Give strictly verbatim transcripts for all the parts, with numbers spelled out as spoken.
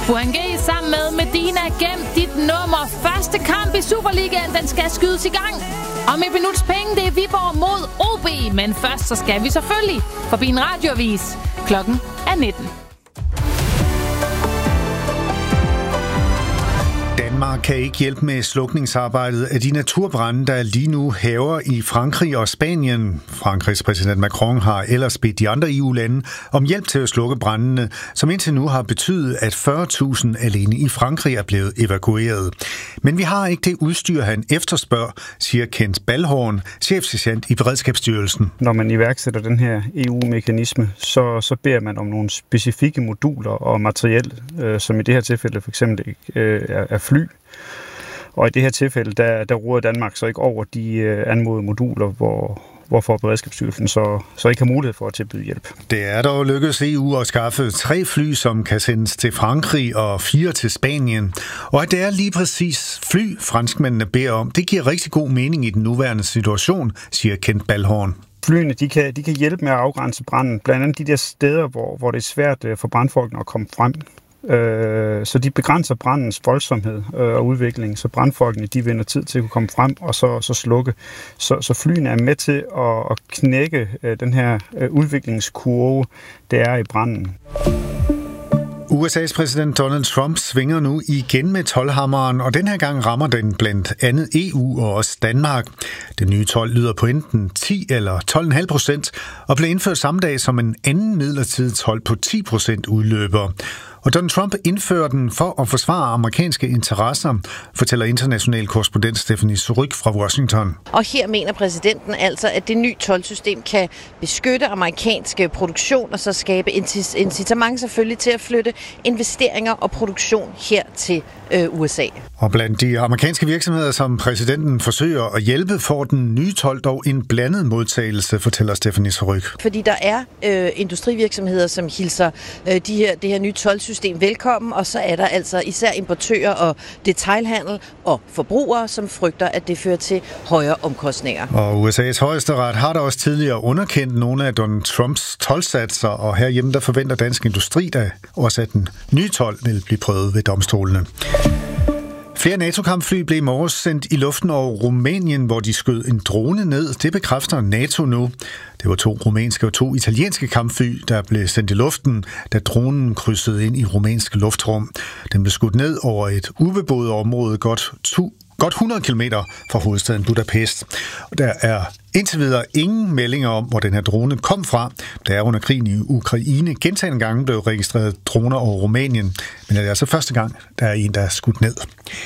Burhan G sammen med Medina, gem dit nummer. Første kamp i Superligaen, den skal skydes i gang. Om et minuts penge, det er Viborg mod O B. Men først så skal vi selvfølgelig forbi en radioavis. Klokken er nitten. Danmark kan ikke hjælpe med slukningsarbejdet af de naturbrande, der lige nu hærger i Frankrig og Spanien. Frankrigs præsident Macron har ellers bedt de andre E U-lande om hjælp til at slukke brandene, som indtil nu har betydet, at fyrre tusind alene i Frankrig er blevet evakueret. Men vi har ikke det udstyr, han efterspørger, siger Kent Balhorn, chefsergent i Beredskabsstyrelsen. Når man iværksætter den her E U-mekanisme, så, så beder man om nogle specifikke moduler og materiel, øh, som i det her tilfælde for eksempel øh, er, er fly. Og i det her tilfælde, der, der råder Danmark så ikke over de øh, anmodede moduler, hvor, hvorfor Beredskabsstyrelsen så, så ikke har mulighed for at tilbyde hjælp. Det er dog lykkedes E U at skaffe tre fly, som kan sendes til Frankrig og fire til Spanien. Og at det er lige præcis fly, franskmændene beder om, det giver rigtig god mening i den nuværende situation, siger Kent Balhorn. Flyene de kan, de kan hjælpe med at afgrænse branden, blandt andet de der steder, hvor, hvor det er svært for brandfolkene at komme frem. Så de begrænser brandens voldsomhed og udvikling, så brandfolkene de vinder tid til at kunne komme frem og så, så slukke. Så, så flyene er med til at, at knække den her udviklingskurve, der er i branden. U S A's præsident Donald Trump svinger nu igen med toldhammeren, og den her gang rammer den blandt andet E U og også Danmark. Den nye told lyder på enten ti eller tolv komma fem procent og blev indført samme dag som en anden midlertidig told på ti procent udløber. Og Donald Trump indfører den for at forsvare amerikanske interesser, fortæller international korrespondent Stephanie Suryk fra Washington. Og her mener præsidenten altså, at det nye toldsystem kan beskytte amerikanske produktion og så skabe incitament selvfølgelig til at flytte investeringer og produktion her til øh, U S A. Og blandt de amerikanske virksomheder, som præsidenten forsøger at hjælpe, får den nye told dog en blandet modtagelse, fortæller Stephanie Suryk. Fordi der er øh, industrivirksomheder, som hilser øh, de her, det her nye toldsystem velkommen, og så er der altså især importører og detailhandel og forbrugere, som frygter, at det fører til højere omkostninger. Og U S A's højesteret har da også tidligere underkendt nogle af Donald Trumps toldsatser, og herhjemme der forventer Dansk Industri, der også at den nye told vil blive prøvet ved domstolene. Flere NATO-kampfly blev i morges sendt i luften over Rumænien, hvor de skød en drone ned. Det bekræfter NATO nu. Det var to rumænske og to italienske kampfly, der blev sendt i luften, da dronen krydsede ind i rumænsk luftrum. Den blev skudt ned over et ubeboet område godt to Godt hundrede kilometer fra hovedstaden Budapest. Og der er indtil videre ingen meldinger om, hvor den her drone kom fra. Der er under krigen i Ukraine gentagne gange blev registreret droner over Rumænien. Men det er altså første gang, der er en, der er skudt ned.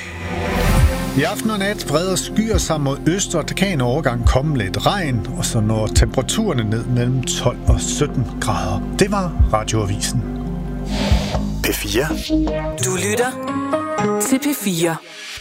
I aften og nat breder skyer sig mod øst, og der kan en overgang komme lidt regn, og så når temperaturerne ned mellem tolv og sytten grader. Det var Radioavisen. P fire. Du lytter til P fire.